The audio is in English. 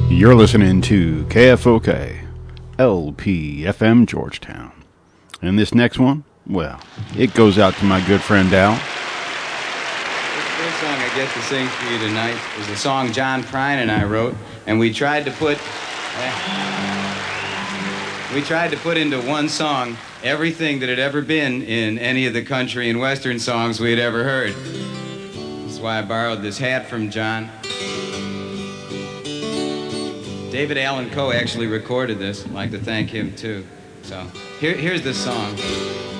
You're listening to KFOK, LPFM Georgetown. And this next one, well, it goes out to my good friend Al. This first song I get to sing for you tonight is a song John Prine and I wrote, and we tried to put into one song everything that had ever been in any of the country and western songs we had ever heard. That's why I borrowed this hat from John. David Allan Coe actually recorded this. I'd like to thank him too. So here's the song.